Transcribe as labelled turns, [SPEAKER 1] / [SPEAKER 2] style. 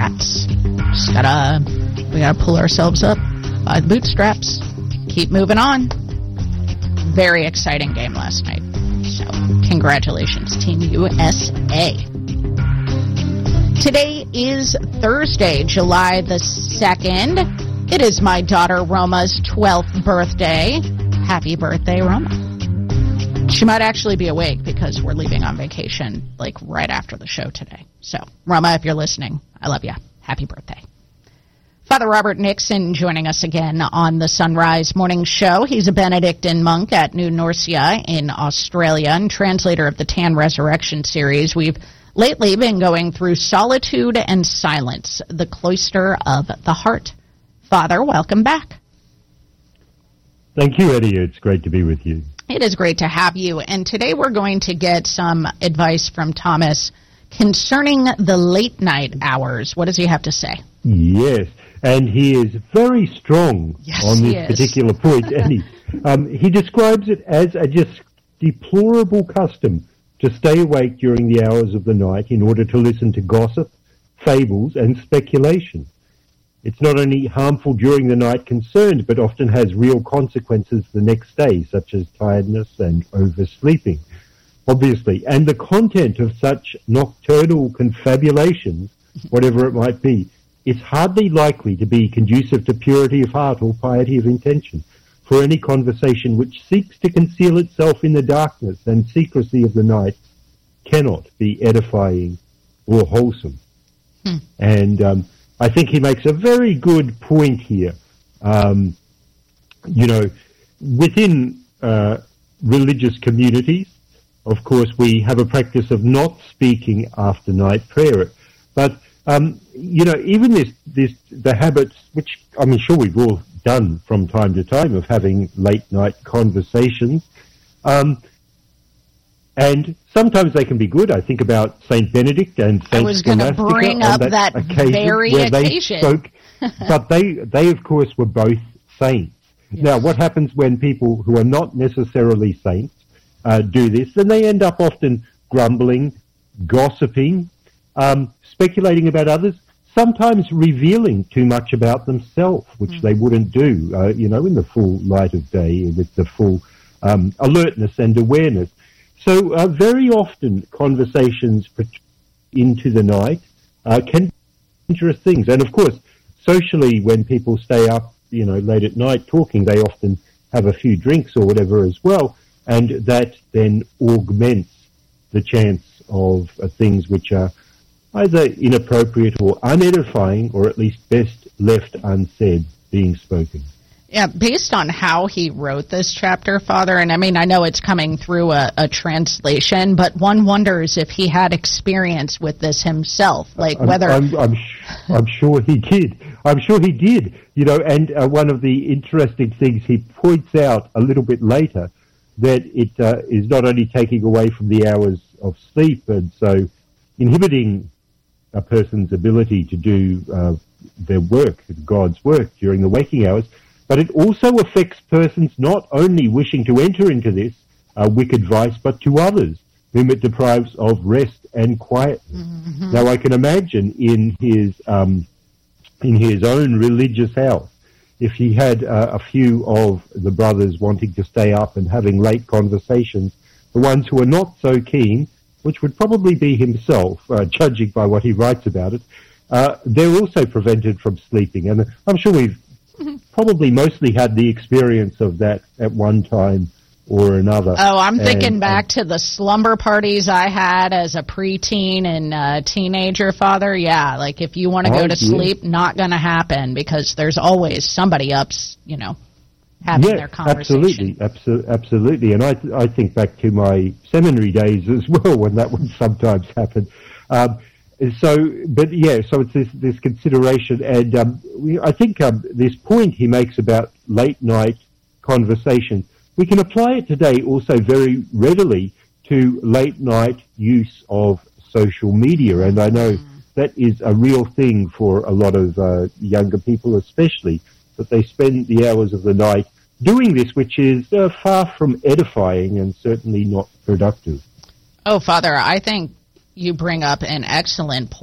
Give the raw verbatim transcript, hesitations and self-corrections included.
[SPEAKER 1] bootstraps. Just gotta, we gotta pull ourselves up by the bootstraps. Keep moving on. Very exciting game last night. So, congratulations, Team U S A. Today is Thursday, July the second. It is my daughter Roma's twelfth birthday. Happy birthday, Roma. She might actually be awake because we're leaving on vacation, like, right after the show today. So, Roma, if you're listening, I love you. Happy birthday. Father Robert Nixon joining us again on the Sunrise Morning Show. He's a Benedictine monk at New Norcia in Australia and translator of the Tan Resurrection series. We've lately been going through Solitude and Silence, the Cloister of the Heart. Father, welcome back.
[SPEAKER 2] Thank you, Eddie. It's great to be with you.
[SPEAKER 1] It is great to have you. And today we're going to get some advice from Thomas concerning the late night hours. What does he have to say?
[SPEAKER 2] Yes, and he is very strong
[SPEAKER 1] yes,
[SPEAKER 2] on this particular point. And he, um, he describes it as a just deplorable custom to stay awake during the hours of the night in order to listen to gossip, fables, and speculation. It's not only harmful during the night concerned, but often has real consequences the next day, such as tiredness and oversleeping, obviously. And the content of such nocturnal confabulations, whatever it might be, is hardly likely to be conducive to purity of heart or piety of intention, for any conversation which seeks to conceal itself in the darkness and secrecy of the night cannot be edifying or wholesome. Hmm. And um, I think he makes a very good point here. Um, you know, within uh, religious communities, of course, we have a practice of not speaking after night prayer. But, um, you know, even this, this, the habits, which I'm sure we've all done from time to time, of having late night conversations, um, and sometimes they can be good. I think about Saint Benedict and Saint
[SPEAKER 1] I was going to bring up that, that occasion very
[SPEAKER 2] where
[SPEAKER 1] occasion.
[SPEAKER 2] They spoke, but they, they, of course, were both saints. Yes. Now, what happens when people who are not necessarily saints uh, do this? Then they end up often grumbling, gossiping, um, speculating about others, sometimes revealing too much about themselves, which mm. they wouldn't do, uh, you know, in the full light of day, with the full um, alertness and awareness. So uh, very often conversations into the night uh, can be dangerous things. And of course, socially, when people stay up, you know, late at night talking, they often have a few drinks or whatever as well. And that then augments the chance of uh, things which are either inappropriate or unedifying, or at least best left unsaid, being spoken.
[SPEAKER 1] Yeah, based on how he wrote this chapter, Father, and I mean, I know it's coming through a, a translation, but one wonders if he had experience with this himself, like
[SPEAKER 2] I'm,
[SPEAKER 1] whether...
[SPEAKER 2] I'm, I'm, I'm sure he did. I'm sure he did. You know, and uh, one of the interesting things he points out a little bit later, that it uh, is not only taking away from the hours of sleep, and so inhibiting a person's ability to do uh, their work, God's work, during the waking hours, but it also affects persons not only wishing to enter into this uh, wicked vice, but to others, whom it deprives of rest and quietness. Mm-hmm. Now, I can imagine in his um, in his own religious house, if he had uh, a few of the brothers wanting to stay up and having late conversations, the ones who are not so keen, which would probably be himself, uh, judging by what he writes about it, uh, they're also prevented from sleeping. And I'm sure we've probably mostly had the experience of that at one time or another.
[SPEAKER 1] Oh, I'm thinking
[SPEAKER 2] and,
[SPEAKER 1] back
[SPEAKER 2] and,
[SPEAKER 1] to the slumber parties I had as a preteen and uh, teenager, Father. Yeah, like if you want to go to yeah. sleep, not going to happen, because there's always somebody up, you know, having
[SPEAKER 2] yeah,
[SPEAKER 1] their conversation.
[SPEAKER 2] Absolutely, absolutely, absolutely. And I, th- I think back to my seminary days as well, when that would sometimes happen. Um, So, but yeah, so it's this, this consideration, and um, we, I think um, this point he makes about late night conversation, we can apply it today also very readily to late night use of social media, and I know that is a real thing for a lot of uh, younger people, especially, that they spend the hours of the night doing this, which is uh, far from edifying and certainly not productive.
[SPEAKER 1] Oh, Father, I think you bring up an excellent point.